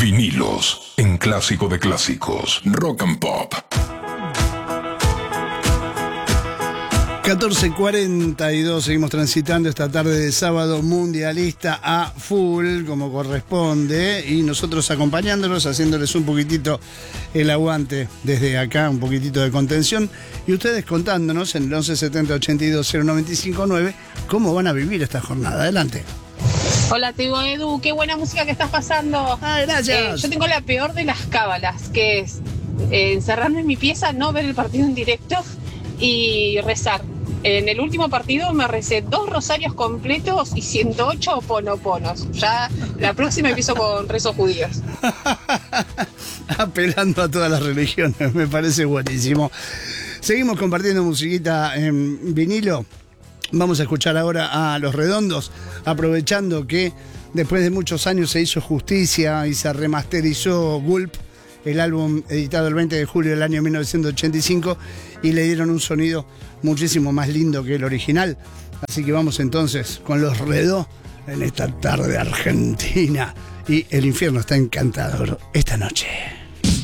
Vinilos, en Clásico de Clásicos, Rock and Pop. 14:42, seguimos transitando esta tarde de sábado mundialista a full, como corresponde, y nosotros acompañándolos, haciéndoles un poquitito el aguante desde acá, un poquitito de contención, y ustedes contándonos en el 1170 82 0959 cómo van a vivir esta jornada. Adelante. Hola, Teo Edu, qué buena música que estás pasando. Ay, gracias. Yo tengo la peor de las cábalas, que es encerrarme en mi pieza, no ver el partido en directo y rezar. En el último partido me recé 2 rosarios completos y 108 oponoponos. Ya la próxima empiezo con rezos judíos. Apelando a todas las religiones, me parece buenísimo. Seguimos compartiendo musiquita en vinilo. Vamos a escuchar ahora a Los Redondos, aprovechando que después de muchos años se hizo justicia y se remasterizó Gulp, el álbum editado el 20 de julio del año 1985, y le dieron un sonido muchísimo más lindo que el original. Así que vamos entonces con Los Redondos en esta tarde argentina. Y el infierno está encantador esta noche.